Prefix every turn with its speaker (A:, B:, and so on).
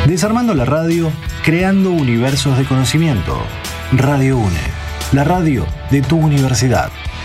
A: Desarmando la radio, creando universos de conocimiento. Radio UNE, la radio de tu universidad.